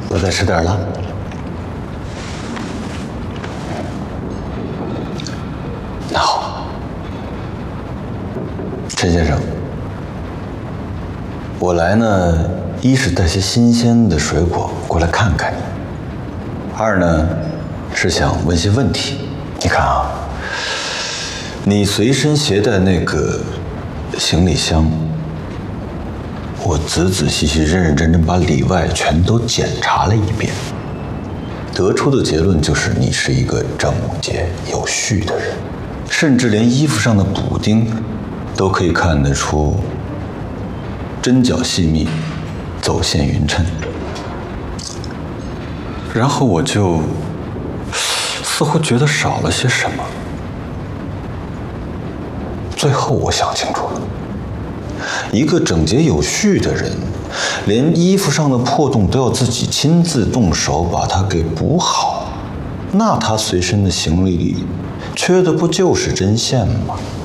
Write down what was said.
我再吃点了。那好，陈先生，我来呢，一是带些新鲜的水果过来看看你，二呢是想问些问题。你看啊，你随身携带那个行李箱，我仔仔细细、认认真真把里外全都检查了一遍，得出的结论就是你是一个整洁有序的人，甚至连衣服上的补丁都可以看得出针脚细密，走线匀称。然后我就似乎觉得少了些什么，最后我想清楚了。一个整洁有序的人，连衣服上的破洞都要自己亲自动手把它给补好，那他随身的行李里缺的不就是针线吗？